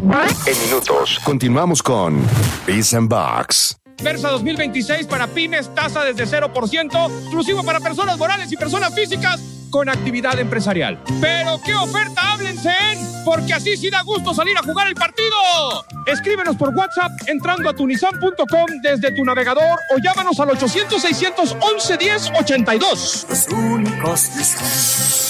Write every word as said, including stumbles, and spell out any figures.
En minutos, continuamos con Biz and Box. Versa dos mil veintiséis para pymes, tasa desde cero por ciento, exclusivo para personas morales y personas físicas con actividad empresarial. ¡Pero qué oferta! ¡Háblense! Porque así sí da gusto salir a jugar el partido. Escríbenos por WhatsApp entrando a tunisan punto com desde tu navegador o llámanos al ochocientos, seiscientos once, diez ochenta y dos. Los únicos